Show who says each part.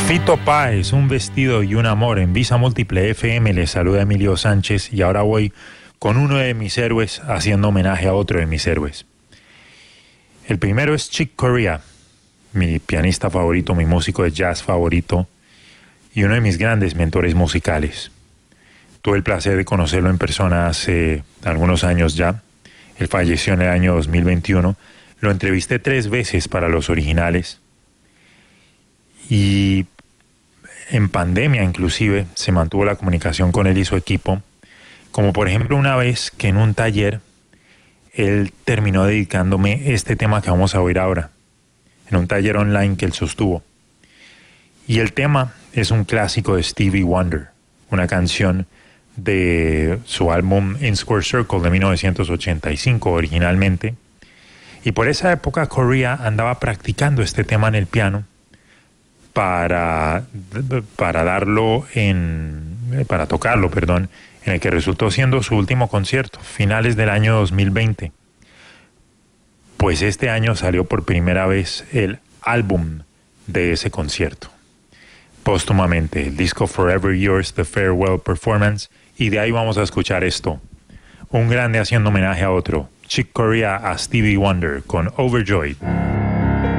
Speaker 1: Fito Páez, un vestido y un amor. En Visa Múltiple FM les saluda Emilio Sánchez y ahora voy con uno de mis héroes haciendo homenaje a otro de mis héroes. El primero es Chick Corea, mi pianista favorito, mi músico de jazz favorito y uno de mis grandes mentores musicales. Tuve el placer de conocerlo en persona hace algunos años ya. Él falleció en el año 2021. Lo entrevisté 3 veces para Los Originales. Y en pandemia inclusive se mantuvo la comunicación con él y su equipo. Como por ejemplo una vez que en un taller él terminó dedicándome este tema que vamos a oír ahora. En un taller online que él sostuvo. Y el tema es un clásico de Stevie Wonder. Una canción de su álbum In Square Circle de 1985 originalmente. Y por esa época Corea andaba practicando este tema en el piano para tocarlo, en el que resultó siendo su último concierto, finales del año 2020. Pues este año salió por primera vez el álbum de ese concierto. Póstumamente, el disco Forever Yours, The Farewell Performance, y de ahí vamos a escuchar esto. Un grande haciendo homenaje a otro, Chick Corea a Stevie Wonder con Overjoyed.